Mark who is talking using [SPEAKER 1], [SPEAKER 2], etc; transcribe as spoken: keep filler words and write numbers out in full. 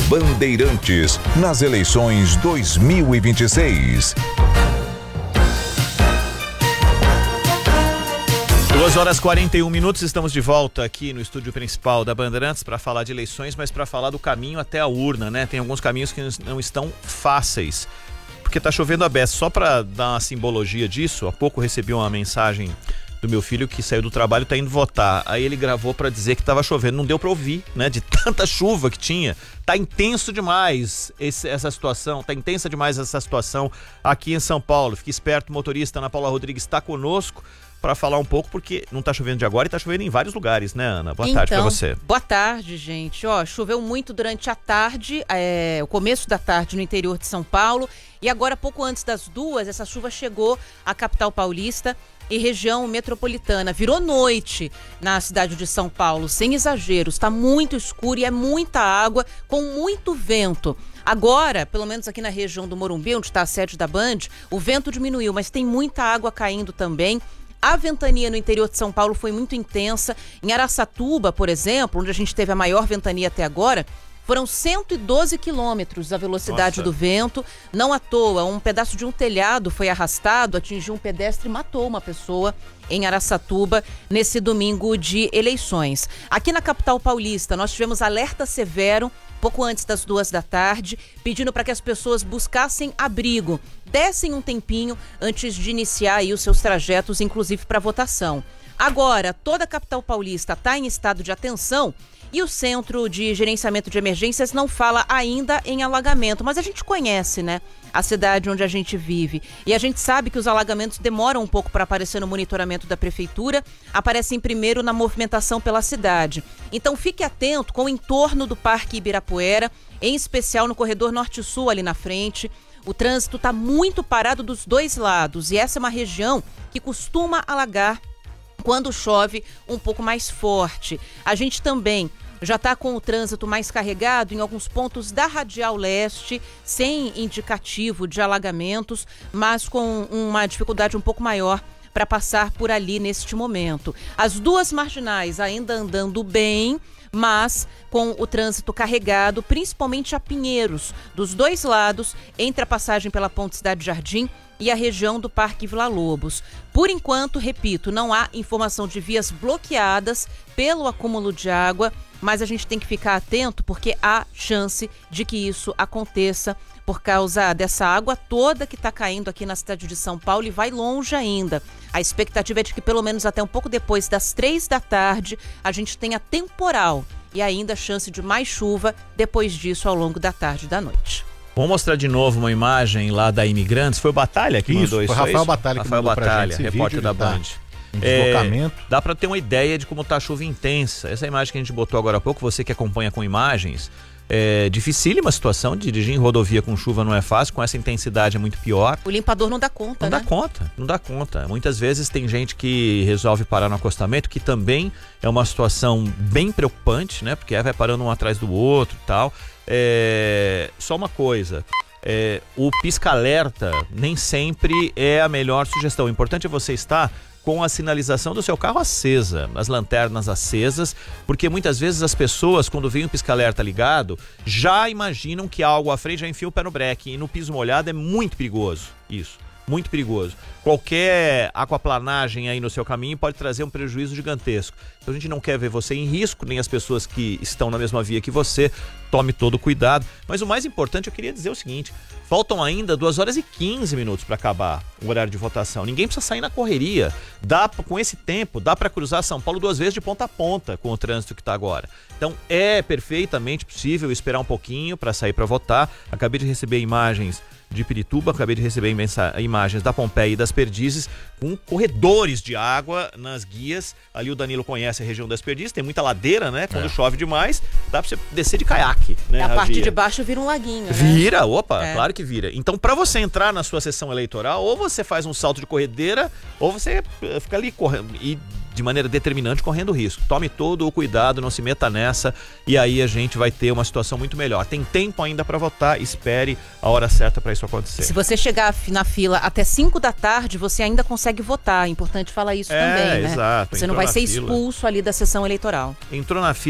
[SPEAKER 1] Bandeirantes nas eleições dois mil e vinte e seis.
[SPEAKER 2] duas horas e quarenta e um minutos, estamos de volta aqui no estúdio principal da Bandeirantes para falar de eleições, mas para falar do caminho até a urna, né? Tem alguns caminhos que não estão fáceis, porque tá chovendo a beça. Só para dar uma simbologia disso, há pouco recebi uma mensagem do meu filho que saiu do trabalho e tá indo votar. Aí ele gravou para dizer que tava chovendo, não deu para ouvir, né? De tanta chuva que tinha. Tá intenso demais esse, essa situação, tá intensa demais essa situação aqui em São Paulo. Fique esperto, motorista. Ana Paula Rodrigues está conosco para falar um pouco, porque não tá chovendo de agora e tá chovendo em vários lugares, né, Ana? Boa
[SPEAKER 3] então,
[SPEAKER 2] tarde para você.
[SPEAKER 3] Boa tarde, gente. Ó, choveu muito durante a tarde, é, o começo da tarde no interior de São Paulo, e agora, pouco antes das duas, essa chuva chegou à capital paulista e região metropolitana. Virou noite na cidade de São Paulo, sem exageros. Está muito escuro e é muita água, com muito vento. Agora, pelo menos aqui na região do Morumbi, onde está a sede da Band, o vento diminuiu, mas tem muita água caindo também. A ventania no interior de São Paulo foi muito intensa. Em Araçatuba, por exemplo, onde a gente teve a maior ventania até agora, foram cento e doze quilômetros a velocidade Nossa. do vento. Não à toa, um pedaço de um telhado foi arrastado, atingiu um pedestre e matou uma pessoa em Araçatuba nesse domingo de eleições. Aqui na capital paulista, nós tivemos alerta severo pouco antes das duas da tarde, pedindo para que as pessoas buscassem abrigo, dessem um tempinho antes de iniciar aí os seus trajetos, inclusive para votação. Agora, toda a capital paulista está em estado de atenção e o Centro de Gerenciamento de Emergências não fala ainda em alagamento, mas a gente conhece, né, a cidade onde a gente vive. E a gente sabe que os alagamentos demoram um pouco para aparecer no monitoramento da prefeitura, aparecem primeiro na movimentação pela cidade. Então fique atento com o entorno do Parque Ibirapuera, em especial no corredor norte-sul ali na frente. O trânsito está muito parado dos dois lados e essa é uma região que costuma alagar quando chove um pouco mais forte. A gente também já está com o trânsito mais carregado em alguns pontos da Radial Leste, sem indicativo de alagamentos, mas com uma dificuldade um pouco maior para passar por ali neste momento. As duas marginais ainda andando bem, mas com o trânsito carregado, principalmente a Pinheiros, dos dois lados, entre a passagem pela Ponte Cidade Jardim e a região do Parque Vila Lobos. Por enquanto, repito, não há informação de vias bloqueadas pelo acúmulo de água, mas a gente tem que ficar atento porque há chance de que isso aconteça por causa dessa água toda que está caindo aqui na cidade de São Paulo e vai longe ainda. A expectativa é de que pelo menos até um pouco depois das três da tarde a gente tenha temporal e ainda chance de mais chuva depois disso ao longo da tarde e da noite.
[SPEAKER 2] Vamos mostrar de novo uma imagem lá da Imigrantes. Foi o Batalha que
[SPEAKER 4] isso,
[SPEAKER 2] mandou isso?
[SPEAKER 4] Foi Rafael
[SPEAKER 2] isso?
[SPEAKER 4] Batalha
[SPEAKER 2] Rafael
[SPEAKER 4] que mandou
[SPEAKER 2] Batalha,
[SPEAKER 4] pra gente esse
[SPEAKER 2] repórter
[SPEAKER 4] vídeo,
[SPEAKER 2] da Band.
[SPEAKER 4] Em deslocamento.
[SPEAKER 2] É, dá para ter uma ideia de como tá a chuva intensa. Essa imagem que a gente botou agora há pouco, você que acompanha com imagens, é dificílima a situação. Dirigir em rodovia com chuva não é fácil, com essa intensidade é muito pior.
[SPEAKER 3] O limpador não dá conta,
[SPEAKER 2] Não
[SPEAKER 3] né?
[SPEAKER 2] dá conta, não dá conta. Muitas vezes tem gente que resolve parar no acostamento, que também é uma situação bem preocupante, né? Porque aí vai parando um atrás do outro e tal. É... Só uma coisa... É, o pisca-alerta nem sempre é a melhor sugestão. O importante é você estar com a sinalização do seu carro acesa, as lanternas acesas, porque muitas vezes as pessoas, quando veem o pisca-alerta ligado, já imaginam que há algo à frente, já enfia o pé no breque, e no piso molhado é muito perigoso isso. Muito perigoso. Qualquer aquaplanagem aí no seu caminho pode trazer um prejuízo gigantesco. Então a gente não quer ver você em risco, nem as pessoas que estão na mesma via que você. Tome todo o cuidado. Mas o mais importante, eu queria dizer o seguinte: faltam ainda duas horas e quinze minutos para acabar o horário de votação. Ninguém precisa sair na correria. Dá, com esse tempo, dá para cruzar São Paulo duas vezes de ponta a ponta com o trânsito que está agora. Então é perfeitamente possível esperar um pouquinho para sair para votar. Acabei de receber imagens de Pirituba, acabei de receber imensa, imagens da Pompeia e das Perdizes, com corredores de água nas guias. Ali o Danilo conhece a região das Perdizes, tem muita ladeira, né? Quando é. chove demais, dá pra você descer de caiaque, né?
[SPEAKER 3] A parte de baixo vira um laguinho, né?
[SPEAKER 2] Vira, opa,
[SPEAKER 3] é.
[SPEAKER 2] claro que vira. Então, pra você entrar na sua sessão eleitoral, ou você faz um salto de corredeira, ou você fica ali correndo e de maneira determinante correndo risco. Tome todo o cuidado, não se meta nessa, e aí a gente vai ter uma situação muito melhor. Tem tempo ainda para votar, espere a hora certa para isso acontecer.
[SPEAKER 3] Se você chegar na fila até cinco da tarde, você ainda consegue votar. É importante falar isso
[SPEAKER 2] é,
[SPEAKER 3] também, né?
[SPEAKER 2] Exato.
[SPEAKER 3] Você não vai ser expulso ali da sessão eleitoral.
[SPEAKER 2] Entrou na fila